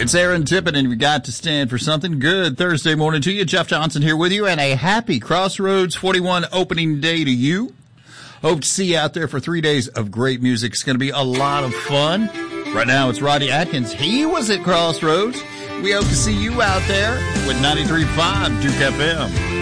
It's Aaron Tippett, and we got to stand for something good. Thursday morning to you. Jeff Johnson here with you, and a happy Crossroads 41 opening day to you. Hope to see you out there for 3 days of great music. It's going to be a lot of fun. Right now, it's Roddy Atkins. He was at Crossroads. We hope to see you out there with 93.5 Duke FM.